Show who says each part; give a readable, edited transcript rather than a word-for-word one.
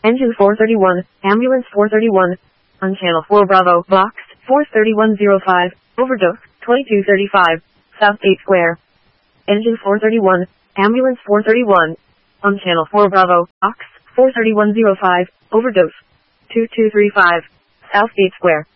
Speaker 1: Engine 431, Ambulance 431, on Channel 4 Bravo, Box 43105, Overdose 2235, Southgate Square. Engine 431, Ambulance 431, on Channel 4 Bravo, Box 43105, Overdose 2235, Southgate Square.